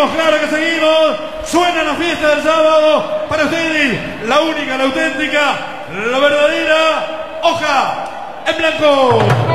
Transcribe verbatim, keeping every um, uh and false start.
seguimos, claro que seguimos. Suena la fiesta del sábado. Para ustedes, la única, la auténtica, la verdadera hoja en blanco.